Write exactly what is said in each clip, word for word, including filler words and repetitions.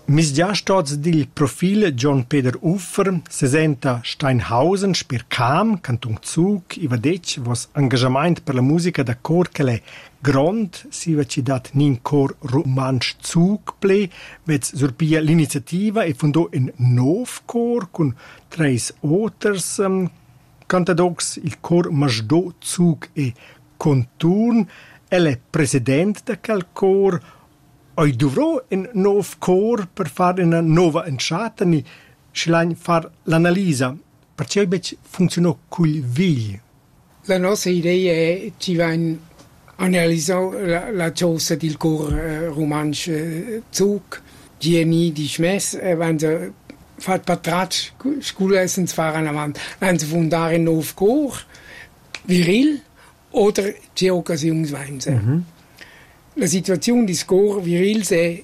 Mis già stots dil profil John Peter Uffer, sesenta Steinhausen, Spirkam, Canton Zug, i vadec vos engagement per la musica da cor che le grond, si va ci dat nin cor romansch Zug ple, vez surpia l'iniziativa e fondò in nov cor con treis oters um, cantadox il cor Masdo Zug e Conturn, el è president da quel cor. Oi dovrò in nov cor per fare una nuova entrata ni schlein far l'analisa. Perché oi bec funzionò cul vigli. La nostra idea è ci va in analizzare la, la cosa del cor eh, romansch eh, Zug, die nie die schmess, eh, wenn sie fat patrat sculessens fahren avanti, wenn sie fundare in nov cor viril oder die occasionsweise. Mm-hmm. La situazione di score virils è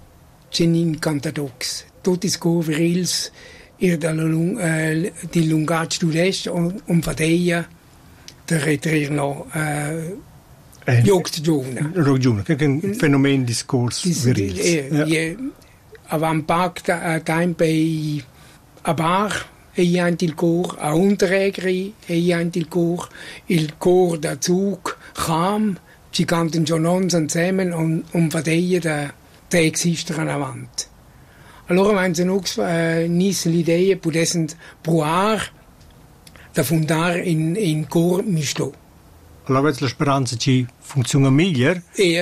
in cantadox. Tutti i score virils er dalla lung, eh, di lungat studest om, om fadeia te retrerno eh, eh, jogstgiorna. Ragione, che è un fenomeno di scorso virils. Eh, ja. Avevamo pacto a tempo a bar e jant il cor, a Unteregri e jant il cor, il cor da Zug, Cham. Sie kannten schon uns zusammen und um verdienen der der existieren avant. Allora wenn sie noch äh, nisse l'idee potessero provare da fondare in in cor misto. Allora la speranza ci funziona meglio? E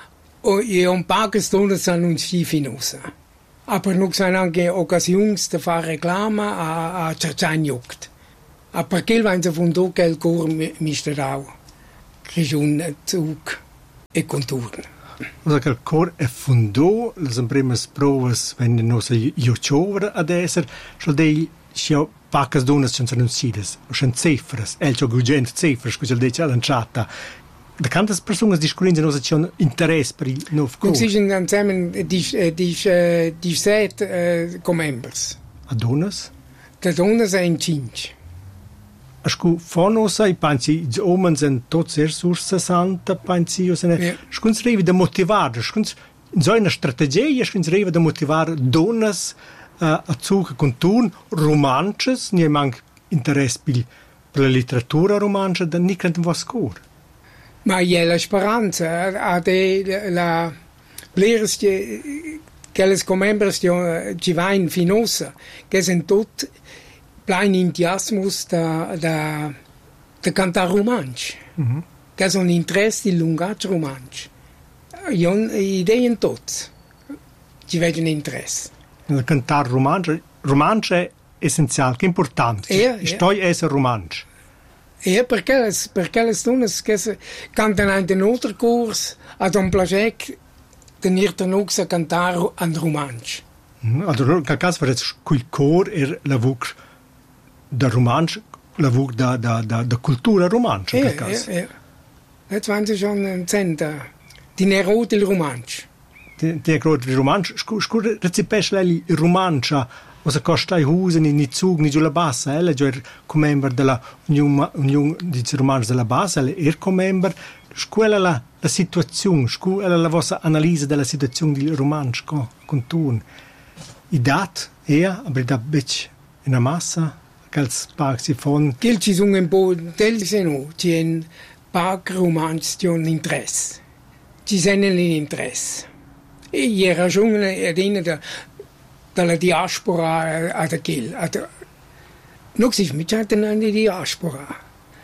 e un paio stunde sono un finosa. Aber noch sind anche occasioni da fare reclama a a Cerciagnoct. Aber quel wenn sie fondo quel cor misto auch. Region Zug e Conturn. Also che il cor è fondò, le prime prove vengono io giovere ad essere, cioè dei sia pacas donas che sono sides, sono cifre, el c'ho gugent cifre, scusa il dice all'entrata. Da quantas persone discorrendo non c'è interesse per il nuovo cor? Ci sono insieme di di di set co-members. A donas? Da donas è in cinque. Ascu fonosa i pensi gli uomini sono tutti sul sessanta pensi io se ne scuns rivi da motivare scuns in so una strategia scuns rivi da motivare donne uh, a Zug con turn romances nie manc interesse per la letteratura romancia da ni canten was cor ma è la speranza a de la players che che le members ci va in finosa che sono tutti plein entusiasmus da da da cantar romansch. Mm-hmm. Che è un interesse di lungat romansch. Io idee tot. Ci vedo un interesse. Nel cantar romansch, romansch è essenziale, che è importante. Eh, sto eh. essere romansch. E perché perché le donne che cantano anche in altro corso ad un progetto tenir tenuk a cantare an romansch. Mm-hmm. Allora, nel caso per quel cor er la voc da romansch, la voc da da da da cultura romansch in quel caso. Eh, eh. Das waren sie schon ein Center. Die Nerot il romansch. Die Nerot il romansch, scu scu recipes lei il romancia, cosa costa i husen in i Zug ni sulla bassa, ella già come member della unione unione di romansch della bassa, er come member, scuola la la situazione, scuola la vostra analisi della situazione del romansch con tun. I dat er, aber da bitch in a massa als Parksifon. Quel ci sono un po' del seno, c'è un park romanzo di interesse. Ci sono l'interesse. E la ragione è una della diaspora ad quel. Non si smicia di diaspora.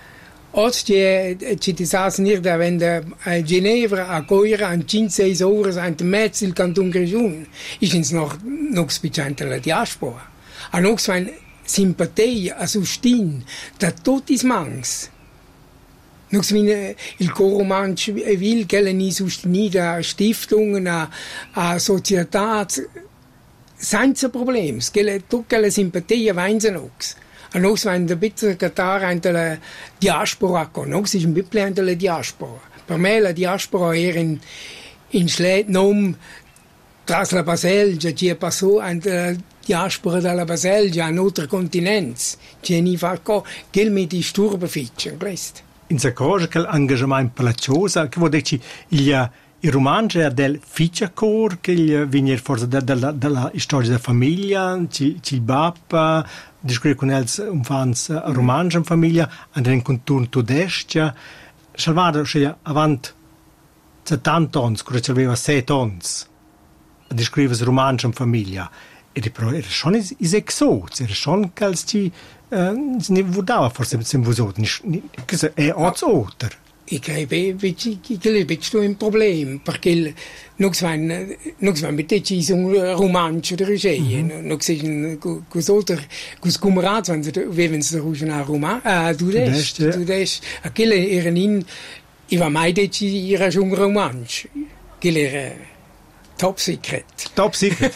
Oggi ci disasse nicht, wenn a Ginevra a Coira an cinque sei ore an mezzo il canton Grigion, ist es noch noch spicciante la diaspora. A noch wenn simpatia a sustin da tutti i mangs. Noch wenn il coromanch will che ni sustinida Stiftungen a a società senza problems, che tutta la simpatia vense noch. Und noch wenn der bitte Katar an der Diaspora kommt, noch ist ein bisschen an der Diaspora. Per me la Diaspora era in in Schlet nom tras la Baselgia, ci passò an der Diaspora della Baselgia an altri continenti, ci ni fa co che mi disturba ficcia, questo. In sa cosa che l'engagement per la cosa, che vuol dire il il romanzo è del Ficciacor, che viene forse dalla, dalla storia della famiglia, il babba, descrive con els infants mm. romanzo in famiglia, and in contorno tudestia. Salvador, cioè, avanti settanta anni, quando aveva sette anni, descrive il romanzo in famiglia. E però era schon is exot, era schon als ci ne vudava forse sem vusot, che è otter. Ich glaube, che è un problema, perché non si non mit deci un romanzo di regie, non si cos'altro, cos camarats, wenn sie wenn sie ruhen a roman, ah du des, du des, aquele era in I va mai deci era un romanzo, che era top secret. Top secret.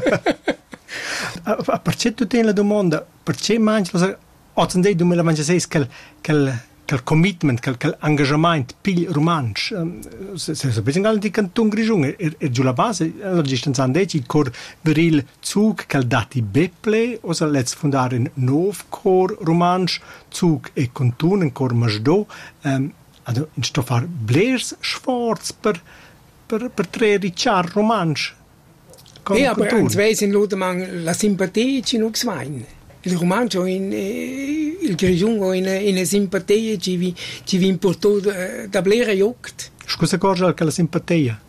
Perché tu tieni la domanda, perché mangi, oggi nel duemilaventisei quel quel quel commitment, quel quel engagement pil romansch, se se bisogna anche di canton grigiung e e giù la base, la distanza andeci il cor viril Zug quel dati beple, o se let's fondare in nov cor romansch Zug e canton in cor masdo, ähm also in stoffar blers schwarz per per per tre richar romansch. E aber ans Wesen Lodemann la simpatia ci non svain. Il romanzo in eh, il grigiungo in in simpatia ci vi ci vi importò da blera jokt. Scusa cosa che la simpatia?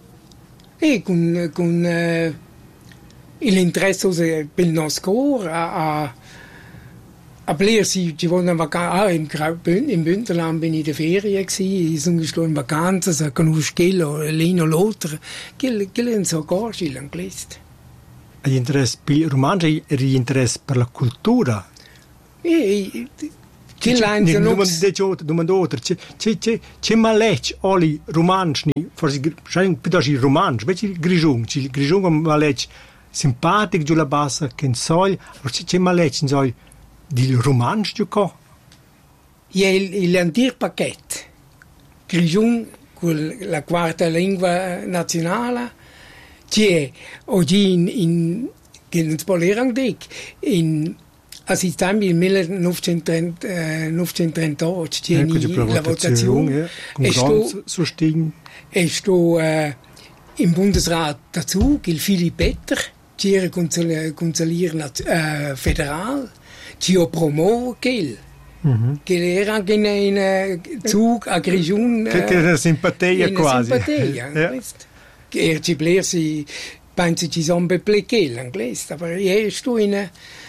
E con con eh, l'interesse per il nostro a a a blera si ci vogliono vacanze ah, in Graubünden in Bündnerland bin ich in der Ferien gsi, sono stato in vacanza, so conosco quello, l'uno l'altro, che che non so cosa l'inglese. Gli interesse per il romanzo e gli interesse per la cultura. E che l'anno non domando c'è c'è c'è c'è malech oli romanzi forse sai piuttosto il romanzo invece il grigiung il grigiung malech simpatico giù la bassa che in soglia c'è c'è malech in soglia di romanzo giocò e il il antico pacchetto grigiung con la quarta lingua nazionale c'è oggi in in che non si può dire anche in assistami nel millenovecentotrentotto c'è la votazione e sto e sto im Bundesrat dazu il Philipp Petter c'era Consigliere uh, federal c'è promovo che mm-hmm. che era anche in, in Zug a Grigiun che che era simpatia quasi simpatia yeah. Che ci blersi pensi ci sono bepleke l'inglese aber io sto in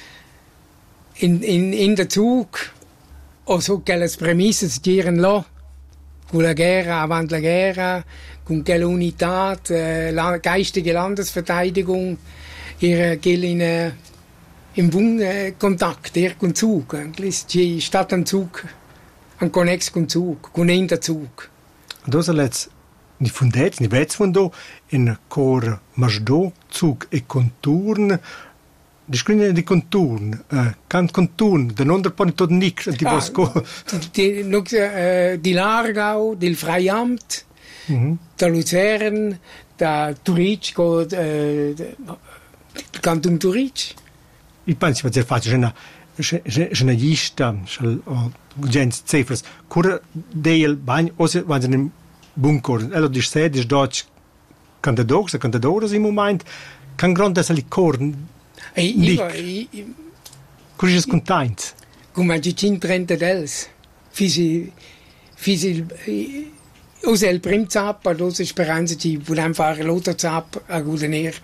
in in in der Zug o so quelle premesse c'erano là con la guerra avanti la guerra con quelle unità eh, la geistige Landesverteidigung era quelle in in buon eh, Kontakt er con Zug anche c'è stato un Zug un connex con Zug con in der Zug das let's ni fundet ni vets fundo in cor masdo Zug e conturn die scrine di conturn eh, can conturn de non der ponto nick di bosco di noch äh, di Largau del Freiamt mm-hmm. da Luzern da Zurich go äh, Canton Zurich ich penso che faccia una una lista shall gens cifras cur del bagn o se vanno bunker elo dis sed is dort candidatos candidatos im moment kan grande sali corn e cui es content come ci cintrenta dels fisi fisi usa il prim zap dos speranza ci volem fare l'altro zap a gudaner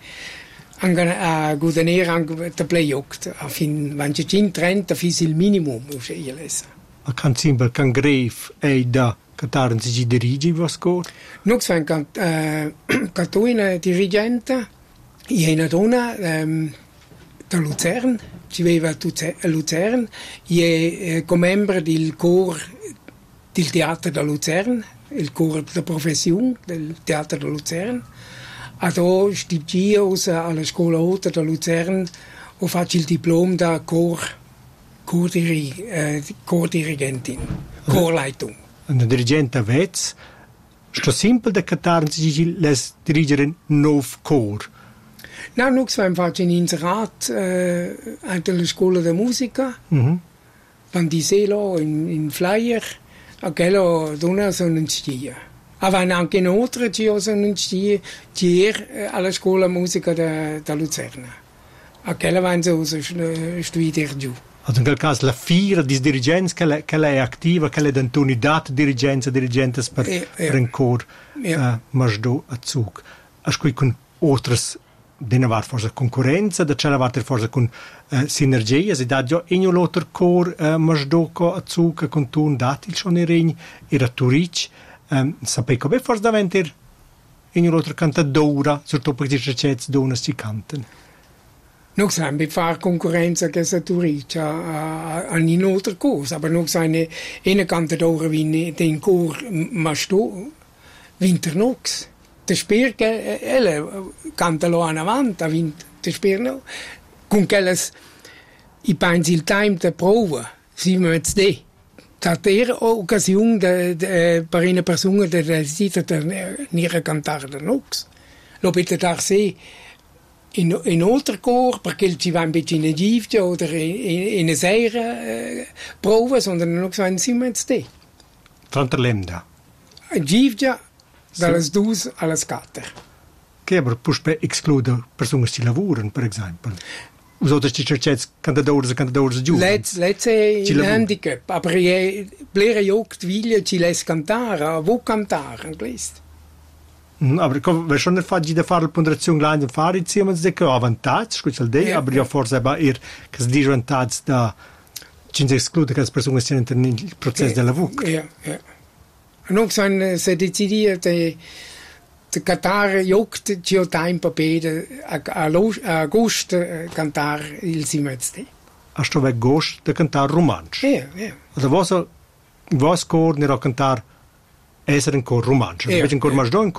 a gudaner anche da playout a fin wenn ci cintrenta fisi il minimum usa io lesa a kan simbol kan gref e da Cataren si dirige was go Nux fan cant eh catoina dirigente e una donna ehm da Luzern ci aveva a Luzern e come membro del cor del teatro da Luzern il cor da professione del teatro da Luzern a do studio alla scuola alta da Luzern ho fatto il diploma da cor cor diri eh, cor dirigentin corleitung un dirigente vets sto simple de Cataren si les dirigere nov cor. No, nux vam faccio in inserat eh, anche la scuola di musica mm-hmm. van di selo in, in flyer a quello dona sono in stia Avevano anche inoltre ci sono stati alla scuola musica da, da Lucerna. A quella vanno studiare giù. Also in quel caso la fira di dirigenza che, che è attiva, che è d'unità dirigenza, dirigentes per, Ja, ja. per un cor Ja. uh, masdo a zug. As qui con altres dena var forse concorrenza, da c'era var forse con uh, sinergia, si da già in un altro cor uh, masdo co a zug con tun dati schon in regni, era Turic, um, sapei come forse davvero in un altro cantadora, soprattutto perché ci c'è donne si cantano. Nog zijn we vaak concurrentie tegen Turic aan een andere koers. Maar nog zijn de ene kant door wie den koor maar sto, wint er niks. De speerke, elle kanten aan de wand, dat wint de speer nog. Con kelles, ik penso il time te proven, zien we het de. Dat er occasion de, de, per een persoon dat de ziet dat er niet cantare niks. Loop ik het daar zien. In, in oltre koor, perché ci va un beetje in een giefje of in, in, in een zeire uh, proeven, sondern ook zo'n Siemens te. Tranterlemda. Een giefje, dalle dus alle scatter. Che aber pus per exclude persone che lavorano, per esempio. Uso ci cercets cantadores e cantadores giù. Let's let's say in handicap, aber je blere jokt vilje ci les cantare, wo cantare, glist. Aber wir schon fatti da fare la ponderazione grande fare insieme de che avantage, questo de, Ja, aber ja. ja forse ba ir che disvantage da ci si esclude che le persone siano nel processo della V U C. Ja, ja. En ook zijn ze decidiert de de cantare jokt ci ho tempo per a a agosto cantare il Siemens te. A sto ve gost de cantare romansch. Ja, ja. Also was was cor ne cantare essere un cor romansch. Ja, Invece un cor ja. masdo, un